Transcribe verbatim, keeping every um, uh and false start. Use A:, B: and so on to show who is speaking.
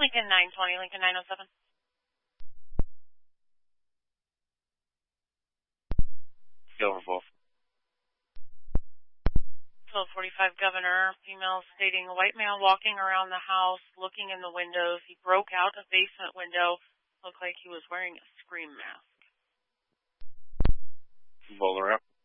A: Lincoln nine twenty, Lincoln nine oh seven.
B: Go for both.
A: twelve forty-five Governor, female stating a white male walking around the house, looking in the windows. He broke out a basement window. Looked like he was wearing a scream mask.
B: Bowler up.